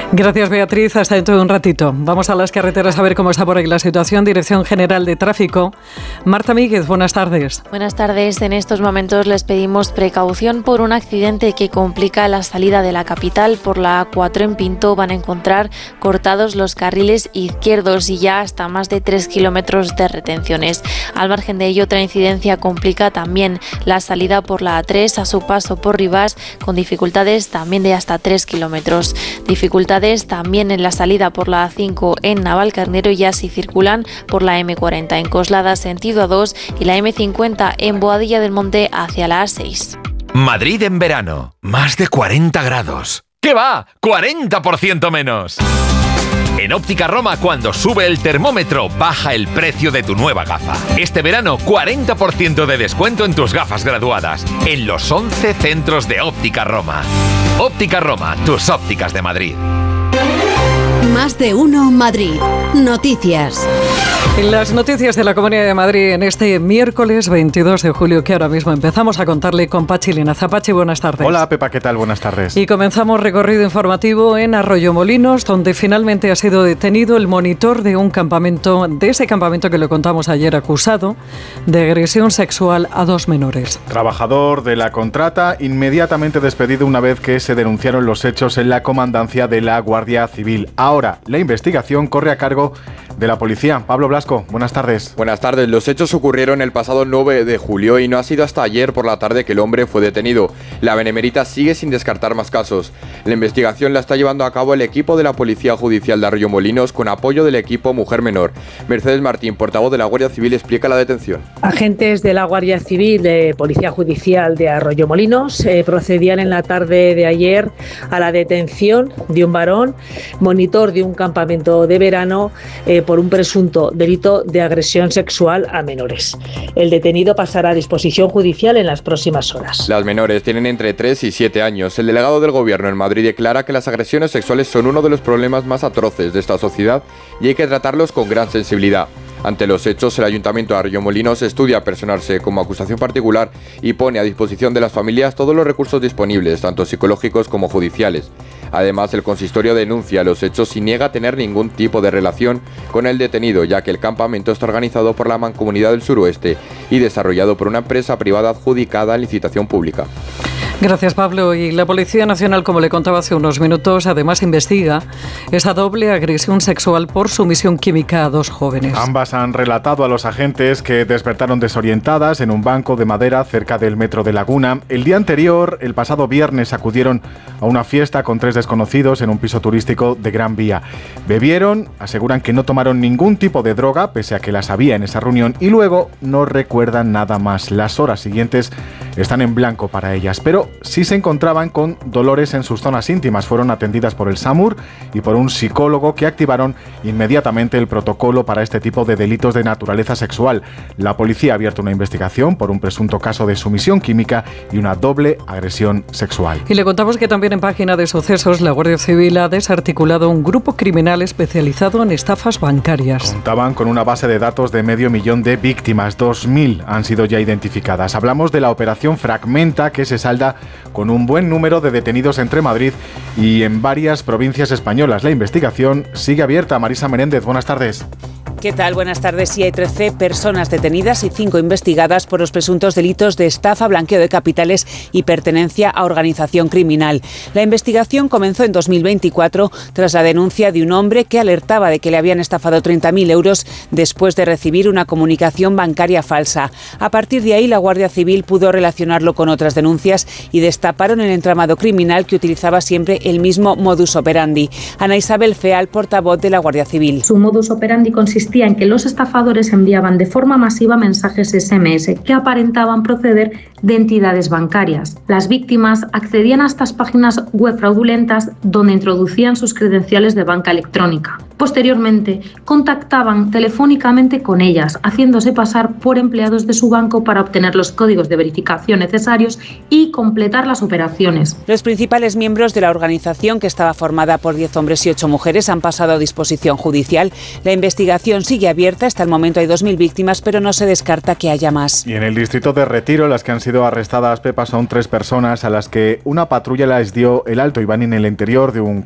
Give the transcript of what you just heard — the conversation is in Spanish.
Gracias, Beatriz. Hasta dentro de un ratito. Vamos a las carreteras a ver cómo está por ahí la situación. Dirección General de Tráfico. Marta Míguez, buenas tardes. Buenas tardes. En estos momentos les pedimos precaución por un accidente que complica la salida de la capital. Por la A4 en Pinto van a encontrar cortados los carriles izquierdos y ya hasta más de 3 kilómetros de retenciones. Al margen de ello, otra incidencia complica también la salida por la A3 a su paso por Rivas, con dificultades también de hasta 3 kilómetros. Dificultades también en la salida por la A5 en Navalcarnero, ya si circulan por la M40 en Coslada sentido A2 y la M50 en Boadilla del Monte hacia la A6. Madrid en verano, más de 40 grados. ¿Qué va? ¡40% menos! En Óptica Roma, cuando sube el termómetro, baja el precio de tu nueva gafa. Este verano, 40% de descuento en tus gafas graduadas, en los 11 centros de Óptica Roma. Óptica Roma, tus ópticas de Madrid. Más de uno Madrid. Noticias. En las noticias de la Comunidad de Madrid en este miércoles 22 de julio, que ahora mismo empezamos a contarle con Pachi Linaza. Pachi, buenas tardes. Hola, Pepa, ¿qué tal? Buenas tardes. Y comenzamos recorrido informativo en Arroyomolinos, donde finalmente ha sido detenido el monitor de un campamento, de ese campamento que le contamos ayer, acusado de agresión sexual a 2 menores. Trabajador de la contrata, inmediatamente despedido una vez que se denunciaron los hechos en la comandancia de la Guardia Civil. Ahora, la investigación corre a cargo de la policía. Pablo Blasco, buenas tardes. Buenas tardes. Los hechos ocurrieron el pasado 9 de julio y no ha sido hasta ayer por la tarde que el hombre fue detenido. La Benemérita sigue sin descartar más casos. La investigación la está llevando a cabo el equipo de la Policía Judicial de Arroyomolinos con apoyo del equipo Mujer Menor. Mercedes Martín, portavoz de la Guardia Civil, explica la detención. Agentes de la Guardia Civil de Policía Judicial de Arroyomolinos procedían en la tarde de ayer a la detención de un varón, monitor de un campamento de verano, por un presunto delito de agresión sexual a menores. El detenido pasará a disposición judicial en las próximas horas. Las menores tienen entre 3 y 7 años. El delegado del Gobierno en Madrid declara que las agresiones sexuales son uno de los problemas más atroces de esta sociedad y hay que tratarlos con gran sensibilidad. Ante los hechos, el Ayuntamiento de Arroyomolinos estudia personarse como acusación particular y pone a disposición de las familias todos los recursos disponibles, tanto psicológicos como judiciales. Además, el consistorio denuncia los hechos y niega tener ningún tipo de relación con el detenido, ya que el campamento está organizado por la Mancomunidad del Suroeste y desarrollado por una empresa privada adjudicada en licitación pública. Gracias, Pablo. Y la Policía Nacional, como le contaba hace unos minutos, además investiga esa doble agresión sexual por sumisión química a 2 jóvenes. Ambas han relatado a los agentes que despertaron desorientadas en un banco de madera cerca del metro de Laguna. El día anterior, el pasado viernes, acudieron a una fiesta con 3 desconocidos en un piso turístico de Gran Vía. Bebieron, aseguran que no tomaron ningún tipo de droga, pese a que las había en esa reunión, y luego no recuerdan nada más. Las horas siguientes están en blanco para ellas, pero sí se encontraban con dolores en sus zonas íntimas. Fueron atendidas por el SAMUR y por un psicólogo que activaron inmediatamente el protocolo para este tipo de delitos de naturaleza sexual. La policía ha abierto una investigación por un presunto caso de sumisión química y una doble agresión sexual. Y le contamos que también en página de sucesos la Guardia Civil ha desarticulado un grupo criminal especializado en estafas bancarias. Contaban con una base de datos de 500.000 de víctimas, 2.000 han sido ya identificadas. Hablamos de la operación Fragmenta, que se salda con un buen número de detenidos entre Madrid y en varias provincias españolas. La investigación sigue abierta. Marisa Menéndez, buenas tardes. ¿Qué tal? Buenas tardes. Sí, hay 13 personas detenidas y 5 investigadas por los presuntos delitos de estafa, blanqueo de capitales y pertenencia a organización criminal. La investigación comenzó en 2024 tras la denuncia de un hombre que alertaba de que le habían estafado 30.000 euros después de recibir una comunicación bancaria falsa. A partir de ahí, la Guardia Civil pudo relacionarlo con otras denuncias y destaparon el entramado criminal que utilizaba siempre el mismo modus operandi. Ana Isabel Feal, portavoz de la Guardia Civil. Su modus operandi consistía en que los estafadores enviaban de forma masiva mensajes SMS que aparentaban proceder de entidades bancarias. Las víctimas accedían a estas páginas web fraudulentas donde introducían sus credenciales de banca electrónica. Posteriormente, contactaban telefónicamente con ellas, haciéndose pasar por empleados de su banco para obtener los códigos de verificación necesarios y completar las operaciones. Los principales miembros de la organización, que estaba formada por 10 hombres y 8 mujeres, han pasado a disposición judicial. La investigación sigue abierta. Hasta el momento hay 2.000 víctimas, pero no se descarta que haya más. Y en el distrito de Retiro, las que han sido arrestadas, Pepa, son 3 personas a las que una patrulla les dio el alto y van en el interior de un